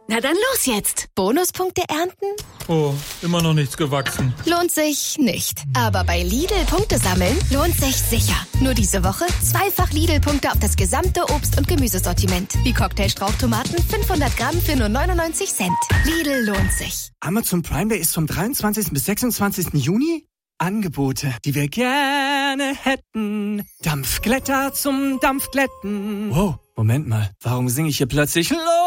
Na dann los jetzt. Bonuspunkte ernten? Oh, immer noch nichts gewachsen. Lohnt sich nicht. Aber bei Lidl Punkte sammeln lohnt sich sicher. Nur diese Woche 2-fach Lidl-Punkte auf das gesamte Obst- und Gemüsesortiment. Wie Cocktailstrauchtomaten 500 Gramm für nur 99 Cent. Lidl lohnt sich. Amazon Prime Day ist vom 23. bis 26. Juni? Angebote, die wir gerne hätten. Dampfglätter zum Dampfglätten. Wow, Moment mal. Warum singe ich hier plötzlich